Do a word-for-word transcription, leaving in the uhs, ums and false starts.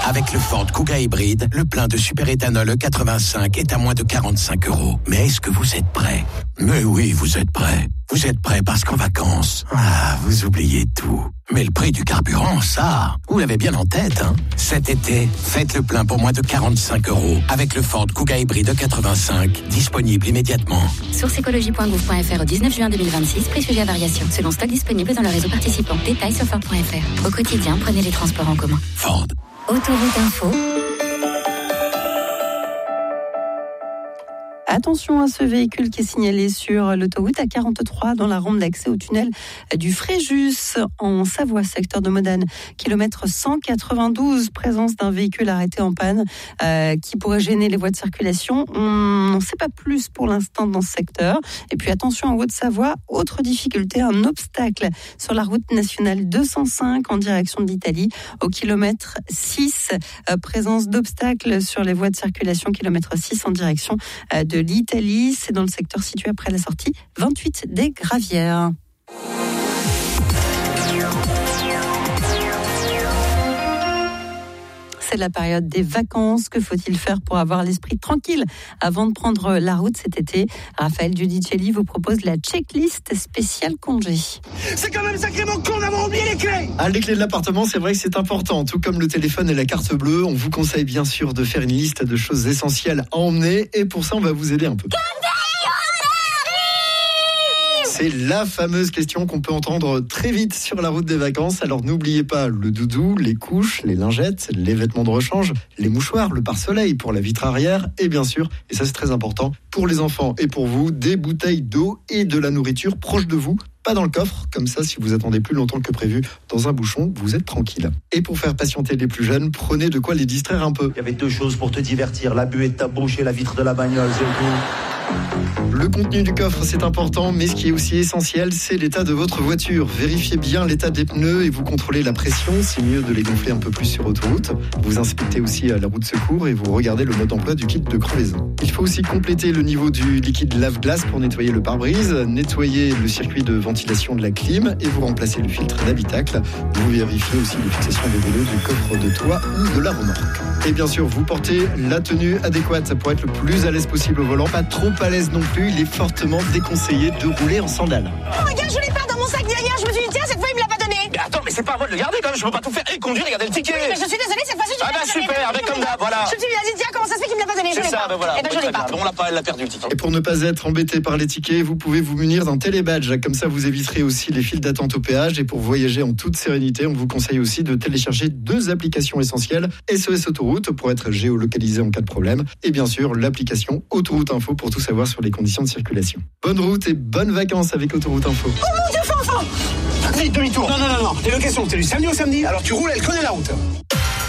Avec le Ford Kuga hybride, le plein de superéthanol E quatre-vingt-cinq est à moins de quarante-cinq euros. Mais est-ce que vous êtes prêts ? Mais oui, vous êtes prêts. Vous êtes prêts parce qu'en vacances, ah, vous oubliez tout. Mais le prix du carburant, ça, vous l'avez bien en tête, hein ? Cet été, faites le plein pour moins de quarante-cinq euros avec le Ford Kuga hybride E quatre-vingt-cinq, disponible immédiatement. Source écologie point gouv point f r au dix-neuf juin deux mille vingt-six, prix sujet à variation, selon stock disponible dans le réseau participant. Détails sur ford point f r. Au quotidien, prenez les transports en commun. Ford. Autoroute Info. Attention à ce véhicule qui est signalé sur l'autoroute A quarante-trois dans la rampe d'accès au tunnel du Fréjus en Savoie, secteur de Modane, kilomètre cent quatre-vingt-douze, présence d'un véhicule arrêté en panne euh, qui pourrait gêner les voies de circulation. On n'en sait pas plus pour l'instant dans ce secteur. Et puis attention en Haute-Savoie, autre difficulté, un obstacle sur la route nationale deux cent cinq en direction de l'Italie au kilomètre six. Euh, présence d'obstacles sur les voies de circulation, kilomètre six en direction euh, de l'Italie, c'est dans le secteur situé après la sortie vingt-huit des Gravières. C'est la période des vacances. Que faut-il faire pour avoir l'esprit tranquille avant de prendre la route cet été ? Raphaël Giudicelli vous propose la checklist spéciale congé. C'est quand même sacrément con d'avoir oublié les clés. Ah, les clés de l'appartement, c'est vrai que c'est important. Tout comme le téléphone et la carte bleue, on vous conseille bien sûr de faire une liste de choses essentielles à emmener. Et pour ça, on va vous aider un peu. C'est la fameuse question qu'on peut entendre très vite sur la route des vacances. Alors n'oubliez pas le doudou, les couches, les lingettes, les vêtements de rechange, les mouchoirs, le pare-soleil pour la vitre arrière et bien sûr, et ça c'est très important, pour les enfants et pour vous, des bouteilles d'eau et de la nourriture proches de vous. Pas dans le coffre, comme ça si vous attendez plus longtemps que prévu dans un bouchon, vous êtes tranquille. Et pour faire patienter les plus jeunes, prenez de quoi les distraire un peu. Il y avait deux choses pour te divertir, la buée de ta bouche et la vitre de la bagnole, c'est tout. Le contenu du coffre, c'est important, mais ce qui est aussi essentiel, c'est l'état de votre voiture. Vérifiez bien l'état des pneus et vous contrôlez la pression. C'est mieux de les gonfler un peu plus sur autoroute. Vous inspectez aussi la roue de secours et vous regardez le mode d'emploi du kit de crevaison. Il faut aussi compléter le niveau du liquide lave-glace pour nettoyer le pare-brise, nettoyer le circuit de ventilation de la clim et vous remplacez le filtre d'habitacle. Vous vérifiez aussi les fixations des vélos, du coffre de toit ou de la remorque. Et bien sûr, vous portez la tenue adéquate pour être le plus à l'aise possible au volant. Pas trop à l'aise non plus, il est fortement déconseillé de rouler en sandales. Oh, regarde, je l'ai pas dans mon sac derrière, je me suis dit, tiens, cette fois, il me l'a pas donné. Mais attends, mais c'est pas à moi de le garder quand même, je peux pas tout faire et conduire et garder le ticket. Oui, mais je suis désolée, cette fois-ci, je Ah bah super, avec comme d'hab, voilà. Je me suis dit, tiens, comment ça se fait qu'il me l'a pas donné? C'est ça, ben voilà. Eh ben, je l'ai pas. On l'a pas, elle l'a perdu le ticket. Et pour ne pas être embêté par les tickets, vous pouvez vous munir d'un télébadge. Comme ça, vous éviterez aussi les files d'attente au péage. Et pour voyager en toute sérénité, on vous conseille aussi de télécharger deux applications essentielles. S O S Autoroute pour être géolocalisé en cas de problème. Et bien sûr, l'application Autoroute Info pour tout savoir sur les conditions de circulation. Bonne route et bonnes vacances avec Autoroute Info. Oh mon Dieu, Fanfan! Vite, demi-tour. Non, non, non, non. Les locations, c'est du samedi au samedi. Alors tu roules, elle connaît la route.